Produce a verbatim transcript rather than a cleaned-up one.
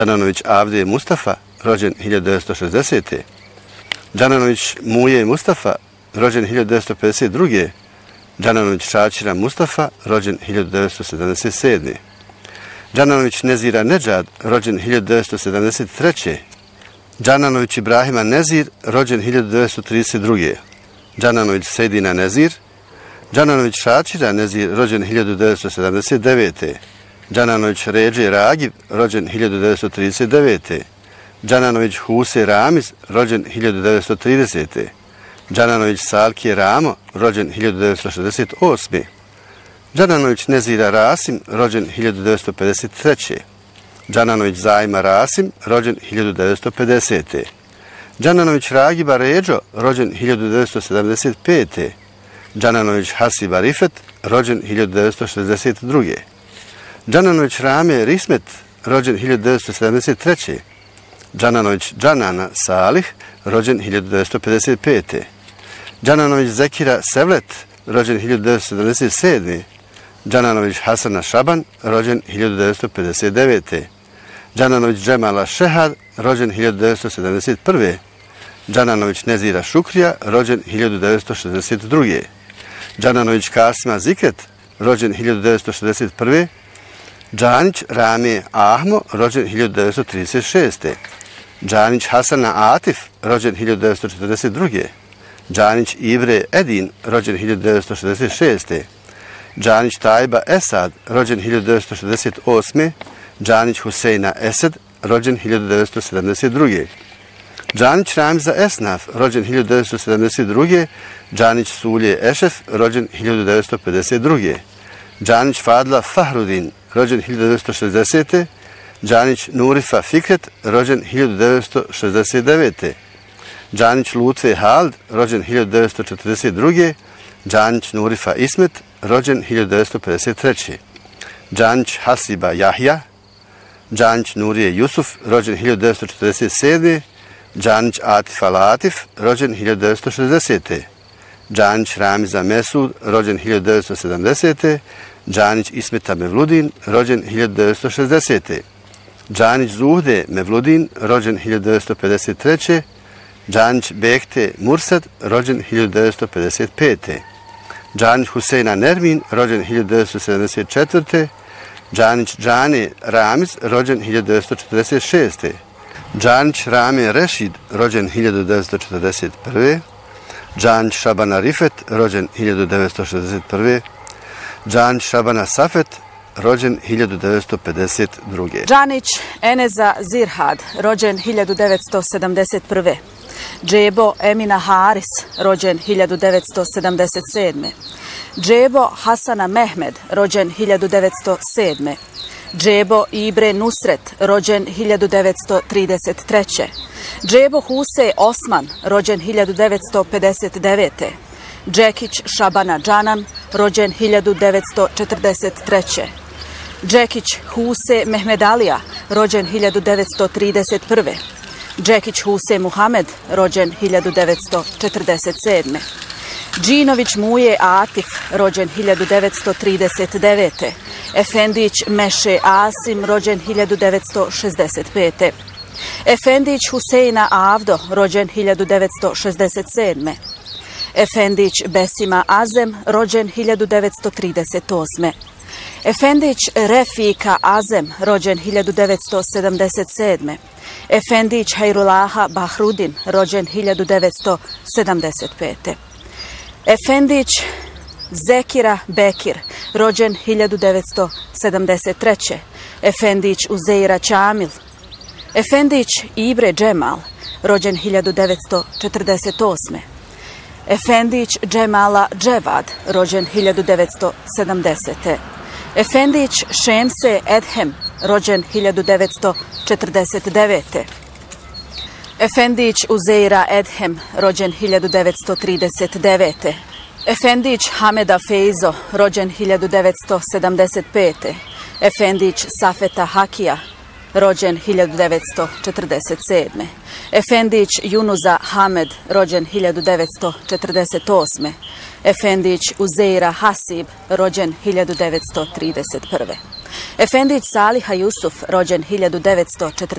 Džananović Avdije Mustafa, rođen hiljadu devetsto šezdesete. Džananović Muje Mustafa, rođen hiljadu devetsto pedeset druge. Džananović Šačira Mustafa, rođen hiljadu devetsto sedamdeset sedme. Džananović Nezira Nedžad, rođen hiljadu devetsto sedamdeset treće. Džananović Ibrahima Nezir, rođen hiljadu devetsto trideset druge. Džananović Sejdina Nezir. Džananović Šačira Nezir, rođen hiljadu devetsto sedamdeset devete. Džananović Ređe Ragib, rođen hiljadu devetsto trideset devete. Džananović Huse Ramiz, rođen hiljadu devetsto tridesete. Džananović Salkije Ramo, rođen hiljadu devetsto šezdeset osme. Džananović Nezira Rasim, rođen hiljadu devetsto pedeset treće. Džananović Zajma Rasim, rođen hiljadu devetsto pedesete. Džananović Ragiba Ređo, rođen hiljadu devetsto sedamdeset pete. Džananović Hasiba Rifet, rođen hiljadu devetsto šezdeset druge. Džananović Rame Rismet, rođen hiljadu devetsto sedamdeset treće. Džananović Džanana Salih, rođen hiljadu devetsto pedeset pete. Džananović Zekira Sevlet, rođen hiljadu devetsto sedamdeset sedme. Džananović Hasana Šaban, rođen hiljadu devetsto pedeset devete. Džananović Džemala Šehad, rođen hiljadu devetsto sedamdeset prve. Džananović Nezira Šukrija, rođen hiljadu devetsto šezdeset druge. Džananović Kasima Zikret, rođen hiljadu devetsto šezdeset prve. Džanić Rame Ahmo, rođen hiljadu devetsto trideset šeste. Džanić Hasana Atif, rođen hiljadu devetsto četrdeset druge. Džanić Ibre Edin, rođen hiljadu devetsto šezdeset šeste. Džanić Tajba Esad, rođen hiljadu devetsto šezdeset osme. Džanić Huseina Esed, rođen hiljadu devetsto sedamdeset druge. Džanić Ramza Esnaf, rođen hiljadu devetsto sedamdeset druge. Džanić Sulje Ešef, rođen hiljadu devetsto pedeset druge. Džanić Fadla Fahrudin, rođen hiljadu devetsto šezdesete. Džanić Nurifa Fikret, rođen hiljadu devetsto šezdeset devete. Džanić Lutve Hald, rođen hiljadu devetsto četrdeset druge. Džanić Nurifa Ismet, rođen hiljadu devetsto pedeset treće. Džanić Hasiba Jahja. Džanić Nurije Jusuf, rođen hiljadu devetsto četrdeset sedme. Džanić Atifa Latif, rođen hiljadu devetsto šezdesete. Džanić Ramiza Mesud, rođen hiljadu devetsto sedamdesete. Džanić Ismeta Mevludin, rođen hiljadu devetsto šezdesete. Džanić Zuhde Mevludin, rođen hiljadu devetsto pedeset treće. Džanić Bekte Mursad, rođen hiljadu devetsto pedeset pete. Džanić Huseina Nermin, rođen hiljadu devetsto sedamdeset četvrte. Džanić Džane Ramiz, rođen hiljadu devetsto četrdeset šeste. Džanić Rame Rešid, rođen hiljadu devetsto četrdeset prve. Džanić Šabana Rifet, rođen hiljadu devetsto šezdeset prve. Džanić Šabana Safet, rođen hiljadu devetsto pedeset druge. Džanić Eneza Zirhad, rođen hiljadu devetsto sedamdeset prve. Džebo Emina Haris, rođen hiljadu devetsto sedamdeset sedme. Džebo Hasana Mehmed, rođen hiljadu devetsto sedme. Džebo Ibre Nusret, rođen hiljadu devetsto trideset treće. Džebo Huse Osman, rođen hiljadu devetsto pedeset devete. Džekić Šabana Džanan, rođen hiljadu devetsto četrdeset treće. Džekić Huse Mehmedalija, rođen hiljadu devetsto trideset prve. Džekić Huse Muhamed, rođen hiljadu devetsto četrdeset sedme. Džinović Muje Atif, rođen hiljadu devetsto trideset devete. Efendić Meše Asim, rođen hiljadu devetsto šezdeset pete. Efendić Huseina Avdo, rođen hiljadu devetsto šezdeset sedme. Efendić Besima Azem, rođen hiljadu devetsto trideset osme. Efendić Refika Azem, rođen hiljadu devetsto sedamdeset sedme. Efendić Hajrulaha Bahrudin, rođen hiljadu devetsto sedamdeset pete. Efendić Zekira Bekir, rođen hiljadu devetsto sedamdeset treće. Efendić Uzeira Čamil. Efendić Ibre Džemal, rođen hiljadu devetsto četrdeset osme. Efendić Džemala Dževad, rođen hiljadu devetsto sedamdesete. Efendić Šemse Edhem, rođen hiljadu devetsto četrdeset devete. Efendić Uzeira Edhem, rođen hiljadu devetsto trideset devete. Efendić Hameda Feizo, rođen hiljadu devetsto sedamdeset pete. Efendić Safeta Hakija, rođen hiljadu devetsto četrdeset sedme. Efendić Junuza Hamed, rođen hiljadu devetsto četrdeset osme. Efendić Uzeira Hasib, rođen hiljadu devetsto trideset prve. Efendić Saliha Jusuf, rođen hiljadu devetsto četrdeset